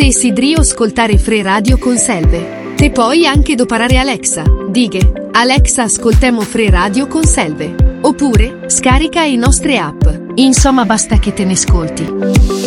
Desideri ascoltare Free Radio con Selve. Te puoi anche doparare Alexa. Dighe, Alexa ascoltemo Free Radio con Selve. Oppure, scarica i nostre app. Insomma basta che te ne ascolti.